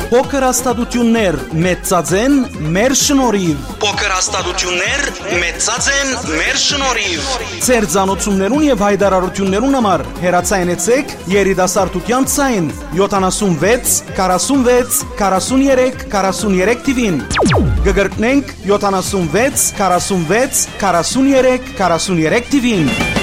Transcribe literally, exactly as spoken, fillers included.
Փոքր հաստատություններ մեծածեն մեր շնորհիվ։ Փոքր հաստատություններ մեծածեն մեր շնորհիվ։ Ձեր ցանոթություններուն եւ հայտարարություններուն համար հեռացայնեցեք երիտասարդության ցայն յոթանասունվեց քառասունվեց քառասուներեք քառասուներեք թիվին։ Գգրտնենք յոթանասունվեց քառասունվեց քառասուներեք քառասուներեք թիվին։